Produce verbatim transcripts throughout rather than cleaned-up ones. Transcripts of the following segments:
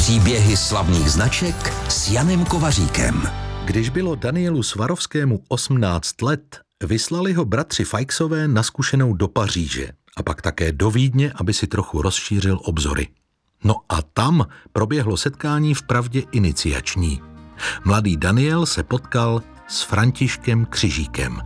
Příběhy slavných značek s Janem Kovaříkem. Když bylo Danielu Swarovskému osmnáct let, vyslali ho bratři Feixové na zkušenou do Paříže a pak také do Vídně, aby si trochu rozšířil obzory. No a tam proběhlo setkání vpravdě iniciační. Mladý Daniel se potkal s Františkem Křižíkem.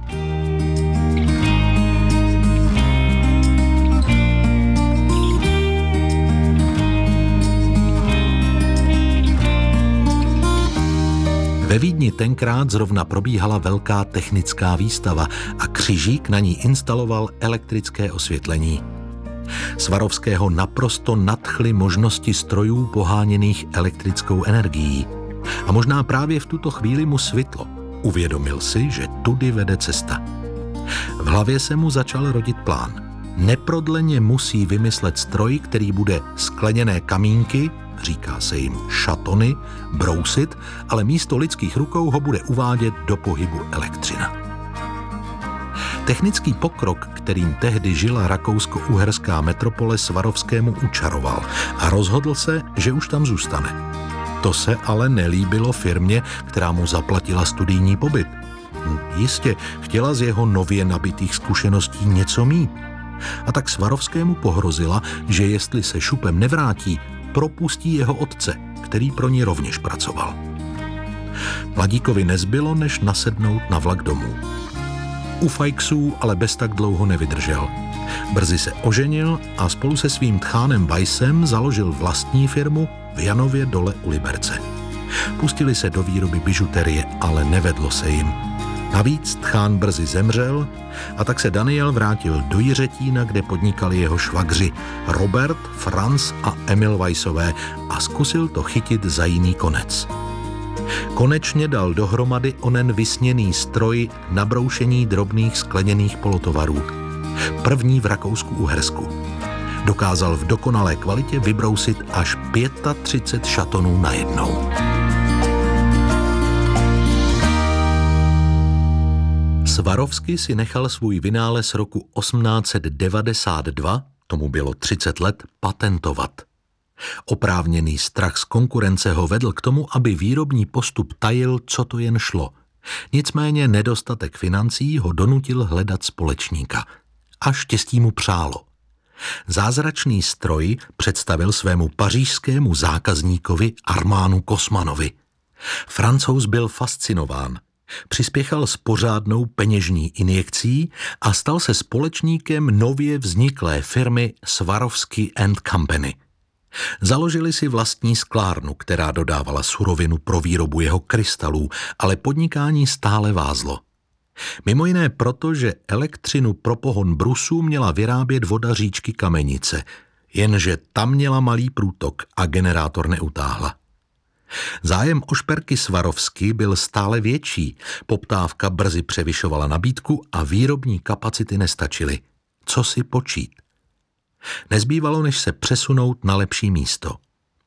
Ve Vídni tenkrát zrovna probíhala velká technická výstava a Křižík na ní instaloval elektrické osvětlení. Swarovského naprosto nadchly možnosti strojů poháněných elektrickou energií. A možná právě v tuto chvíli mu svitlo. Uvědomil si, že tudy vede cesta. V hlavě se mu začal rodit plán. Neprodleně musí vymyslet stroj, který bude skleněné kamínky, říká se jim šatony, brousit, ale místo lidských rukou ho bude uvádět do pohybu elektřina. Technický pokrok, kterým tehdy žila rakousko-uherská metropole, Swarovskému učaroval a rozhodl se, že už tam zůstane. To se ale nelíbilo firmě, která mu zaplatila studijní pobyt. Jistě chtěla z jeho nově nabitých zkušeností něco mít. A tak Swarovskému pohrozila, že jestli se šupem nevrátí, propustí jeho otce, který pro ní rovněž pracoval. Mladíkovi nezbylo, než nasednout na vlak domů. U Feixů ale bez tak dlouho nevydržel. Brzy se oženil a spolu se svým tchánem Weissem založil vlastní firmu v Janově Dole u Liberce. Pustili se do výroby bižuterie, ale nevedlo se jim. Navíc tchán brzy zemřel a tak se Daniel vrátil do Jiřetína, kde podnikali jeho švagři Robert, Franz a Emil Weissové a zkusil to chytit za jiný konec. Konečně dal dohromady onen vysněný stroj na broušení drobných skleněných polotovarů. První v Rakousku-Uhersku. Dokázal v dokonalé kvalitě vybrousit až třicet pět šatonů najednou. Swarovski si nechal svůj vynález roku osmnáct set devadesát dva, tomu bylo třicet let, patentovat. Oprávněný strach z konkurence ho vedl k tomu, aby výrobní postup tajil, co to jen šlo. Nicméně nedostatek financí ho donutil hledat společníka. A štěstí mu přálo. Zázračný stroj představil svému pařížskému zákazníkovi Armánu Kosmanovi. Francouz byl fascinován. Přispěchal s pořádnou peněžní injekcí a stal se společníkem nově vzniklé firmy Swarovski and Company. Založili si vlastní sklárnu, která dodávala surovinu pro výrobu jeho krystalů, ale podnikání stále vázlo. Mimo jiné proto, že elektřinu pro pohon brusů měla vyrábět voda říčky Kamenice, jenže tam měla malý průtok a generátor neutáhla. Zájem o šperky Swarovski byl stále větší, poptávka brzy převyšovala nabídku a výrobní kapacity nestačily. Co si počít? Nezbývalo, než se přesunout na lepší místo.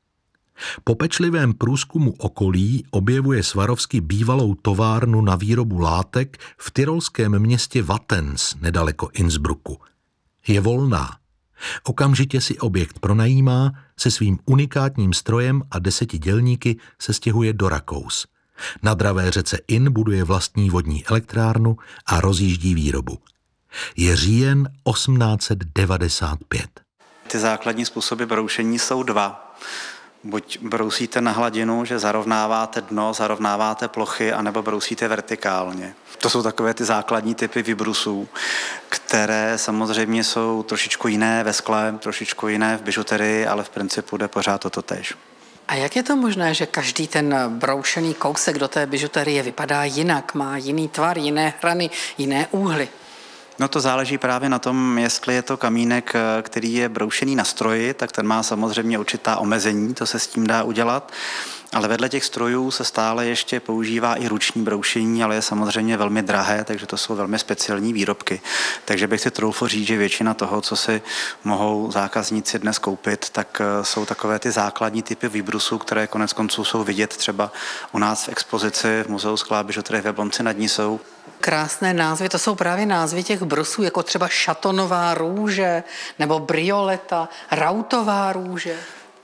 Po pečlivém průzkumu okolí objevuje Swarovski bývalou továrnu na výrobu látek v tyrolském městě Wattens nedaleko Innsbrucku. Je volná. Okamžitě si objekt pronajímá, se svým unikátním strojem a deseti dělníky se stěhuje do Rakous. Na dravé řece Inn buduje vlastní vodní elektrárnu a rozjíždí výrobu. Je říjen osmnáct set devadesát pět. Ty základní způsoby broušení jsou dva. Buď brousíte na hladinu, že zarovnáváte dno, zarovnáváte plochy, anebo brousíte vertikálně. To jsou takové ty základní typy vybrusů, které samozřejmě jsou trošičku jiné ve skle, trošičku jiné v bižuterii, ale v principu jde pořád o to též. A jak je to možné, že každý ten broušený kousek do té bižuterie vypadá jinak, má jiný tvar, jiné hrany, jiné úhly? No to záleží právě na tom, jestli je to kamínek, který je broušený na stroji, tak ten má samozřejmě určitá omezení, to se s tím dá udělat. Ale vedle těch strojů se stále ještě používá i ruční broušení, ale je samozřejmě velmi drahé, takže to jsou velmi speciální výrobky. Takže bych si troufl říct, že většina toho, co si mohou zákazníci dnes koupit, tak jsou takové ty základní typy výbrusů, které konec konců jsou vidět třeba u nás v expozici v Muzeu skla a bižuterie v Jablonci nad Nisou. Krásné názvy, to jsou právě názvy těch brusů, jako třeba šatonová růže nebo brioleta, rautová růže.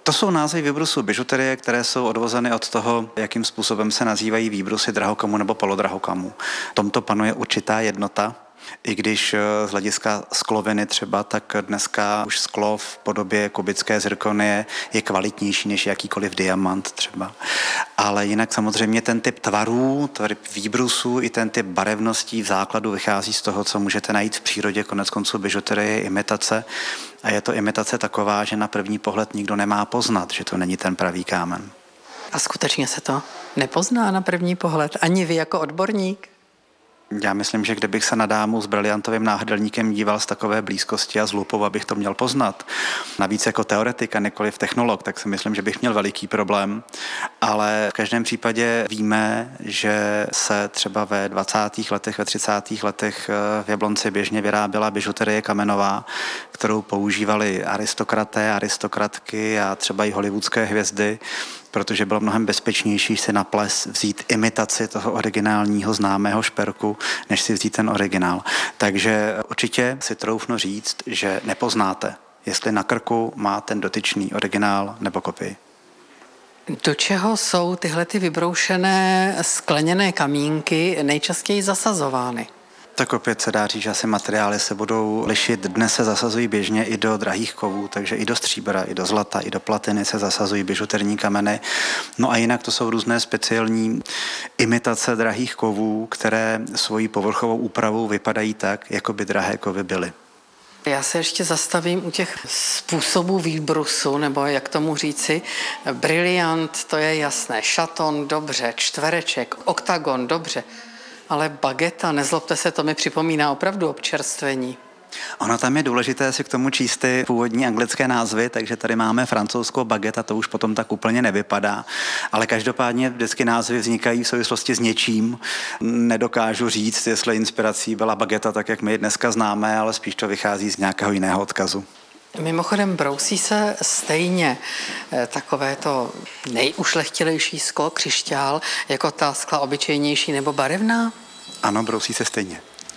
To jsou názvy výbrusů bižuterie, které jsou odvozeny od toho, jakým způsobem se nazývají výbrusy drahokamů nebo polodrahokamů. V tomto panuje určitá jednota. I když z hlediska skloviny třeba, tak dneska už sklo v podobě kubické zirkonie je kvalitnější než jakýkoliv diamant třeba. Ale jinak samozřejmě ten typ tvarů, typ výbrusů i ten typ barevností v základu vychází z toho, co můžete najít v přírodě. Konec konců bižuterie je imitace a je to imitace taková, že na první pohled nikdo nemá poznat, že to není ten pravý kámen. A skutečně se to nepozná na první pohled, ani vy jako odborník? Já myslím, že kdybych se na dámu s briliantovým náhrdelníkem díval z takové blízkosti a z lupou, abych to měl poznat, navíc jako teoretik a nikoliv technolog, tak si myslím, že bych měl veliký problém. Ale v každém případě víme, že se třeba ve dvacátých letech, ve třicátých letech v Jablonci běžně vyráběla bižuterie kamenová, kterou používali aristokraté, aristokratky a třeba i hollywoodské hvězdy, protože bylo mnohem bezpečnější si na ples vzít imitaci toho originálního známého šperku, než si vzít ten originál. Takže určitě si troufnu říct, že nepoznáte, jestli na krku má ten dotyčný originál nebo kopii. Do čeho jsou tyhle ty vybroušené skleněné kamínky nejčastěji zasazovány? Tak opět se dá říct, že asi materiály se budou lišit. Dnes se zasazují běžně i do drahých kovů, takže i do stříbra, i do zlata, i do platiny se zasazují bižuterní kameny. No a jinak to jsou různé speciální imitace drahých kovů, které svojí povrchovou úpravou vypadají tak, jako by drahé kovy byly. Já se ještě zastavím u těch způsobů výbrusu, nebo jak tomu říci. Briliant, to je jasné, šaton, dobře, čtvereček, oktagon, dobře. Ale bageta, nezlobte se, to mi připomíná opravdu občerstvení. Ono tam je důležité si k tomu číst ty původní anglické názvy, takže tady máme francouzskou bageta, to už potom tak úplně nevypadá. Ale každopádně vždycky názvy vznikají v souvislosti s něčím. Nedokážu říct, jestli inspirací byla bageta tak, jak my ji dneska známe, ale spíš to vychází z nějakého jiného odkazu. Mimochodem brousí se stejně takové to nejušlechtilejší sklo, křišťál, jako ta skla obyčejnější nebo barevná? Ano, brousí se stejně.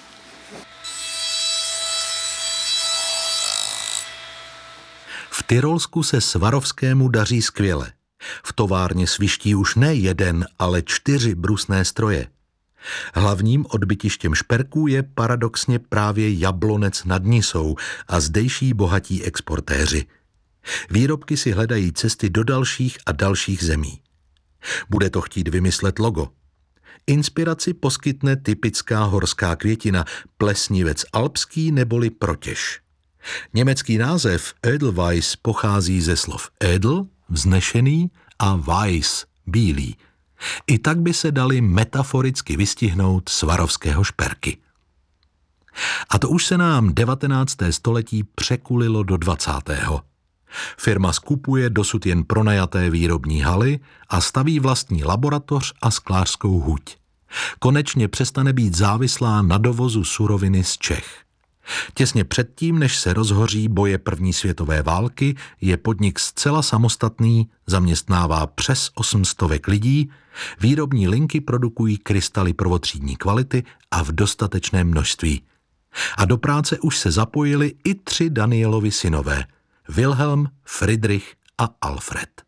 V Tyrolsku se Swarovskému daří skvěle. V továrně sviští už ne jeden, ale čtyři brusné stroje. Hlavním odbytištěm šperků je paradoxně právě Jablonec nad Nisou a zdejší bohatí exportéři. Výrobky si hledají cesty do dalších a dalších zemí. Bude to chtít vymyslet logo. Inspiraci poskytne typická horská květina, plesnivec alpský neboli protěž. Německý název Edelweiss pochází ze slov edel, vznešený, a weiss, bílý. I tak by se dali metaforicky vystihnout Swarovského šperky. A to už se nám devatenácté století překulilo do dvacátého Firma skupuje dosud jen pronajaté výrobní haly a staví vlastní laboratoř a sklářskou huť. Konečně přestane být závislá na dovozu suroviny z Čech. Těsně předtím, než se rozhoří boje první světové války, je podnik zcela samostatný, zaměstnává přes osm stovek lidí, výrobní linky produkují krystaly prvotřídní kvality a v dostatečném množství. A do práce už se zapojili i tři Danielovi synové, Wilhelm, Friedrich a Alfred.